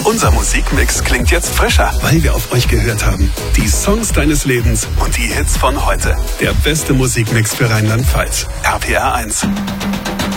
Unser Musikmix klingt jetzt frischer, weil wir auf euch gehört haben. Die Songs deines Lebens und die Hits von heute. Der beste Musikmix für Rheinland-Pfalz. RPR 1.